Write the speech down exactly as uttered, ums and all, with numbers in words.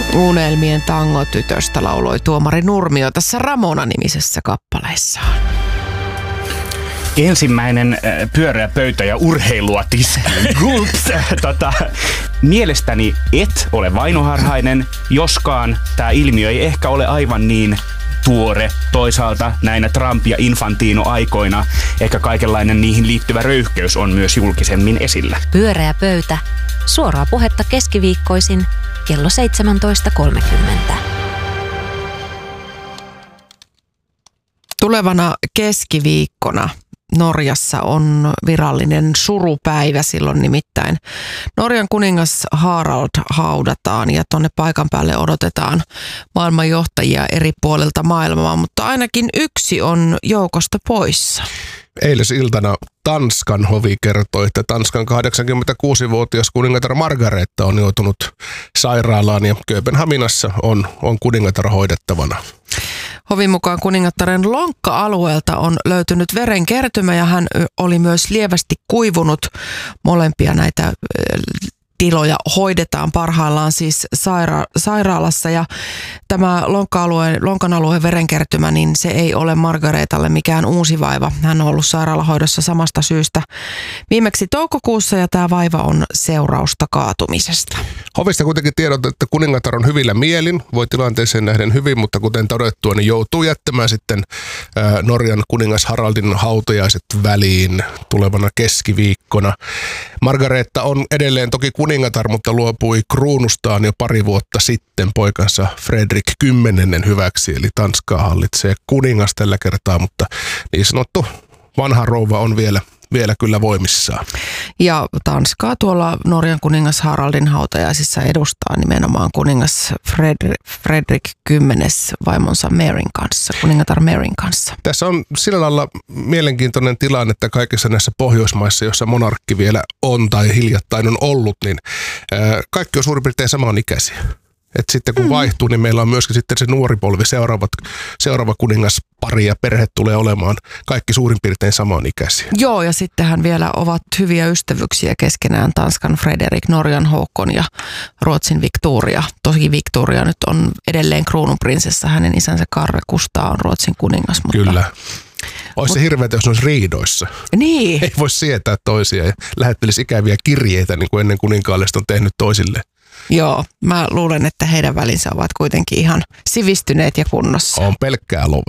Unelmien tangotytöstä lauloi Tuomari Nurmio tässä Ramona-nimisessä kappaleessaan. Ensimmäinen äh, pyöreä pöytä ja urheilua tiskiin. Gulps! tota, mielestäni et ole vainoharhainen, joskaan tämä ilmiö ei ehkä ole aivan niin tuore. Toisaalta näinä Trump- ja Infantino-aikoina ehkä kaikenlainen niihin liittyvä röyhkeys on myös julkisemmin esillä. Pyöreä pöytä. Suoraa puhetta keskiviikkoisin kello seitsemäntoista kolmekymmentä. Tulevana keskiviikkona Norjassa on virallinen surupäivä, silloin nimittäin Norjan kuningas Harald haudataan ja tonne paikan päälle odotetaan maailmanjohtajia eri puolilta maailmaa, mutta ainakin yksi on joukosta poissa. Eilisiltana Tanskan hovi kertoi, että Tanskan kahdeksankymmentäkuusivuotias kuningatar Margareta on joutunut sairaalaan ja Kööpenhaminassa on, on kuningatar hoidettavana. Hovin mukaan kuningattaren lonkka-alueelta on löytynyt verenkertymä ja hän oli myös lievästi kuivunut. Molempia näitä tiloja hoidetaan parhaillaan siis saira- sairaalassa ja tämä lonkka-alueen, lonkan alueen verenkertymä, niin se ei ole Margaretalle mikään uusi vaiva. Hän on ollut sairaalahoidossa samasta syystä viimeksi toukokuussa ja tämä vaiva on seurausta kaatumisesta. Hovista kuitenkin tiedot, että kuningatar on hyvillä mielin, voi tilanteeseen nähden hyvin, mutta kuten todettua, niin joutuu jättämään sitten ää, Norjan kuningas Haraldin hautajaiset väliin tulevana keskiviikkona. Margareta on edelleen toki kuningatar, mutta luopui kruunustaan jo pari vuotta sitten poikansa Fredrik kymmenennen hyväksi, eli Tanskaa hallitsee kuningas tällä kertaa, mutta niin sanottu vanha rouva on vielä vielä kyllä voimissaan. Ja Tanskaa tuolla Norjan kuningas Haraldin hautajaisissa edustaa nimenomaan kuningas Fredrik, Fredrik kymmenes vaimonsa Maryn kanssa, kuningatar Maryn kanssa. Tässä on sillä lailla mielenkiintoinen tilanne, että kaikissa näissä Pohjoismaissa, joissa monarkki vielä on tai hiljattain on ollut, niin ää, kaikki on suurin piirtein samanikäisiä. Että sitten kun mm. vaihtuu, niin meillä on myöskin sitten se nuori polvi, seuraavat, seuraava kuningaspari ja perhe tulee olemaan kaikki suurin piirtein samanikäisiä. Joo, ja sittenhän vielä ovat hyviä ystävyyksiä keskenään Tanskan Frederik, Norjan Håkon ja Ruotsin Victoria. Toki Victoria nyt on edelleen kruununprinsessa, hänen isänsä Karre Kustaa on Ruotsin kuningas. Mutta kyllä. Olisi se hirveätä, jos ne olisi riidoissa. Niin. Ei voi sietää toisia ja lähettelisi ikäviä kirjeitä, niin kuin ennen kuninkaallista on tehnyt toisille. Joo, mä luulen, että heidän välinsä ovat kuitenkin ihan sivistyneet ja kunnossa. On pelkkää lovea.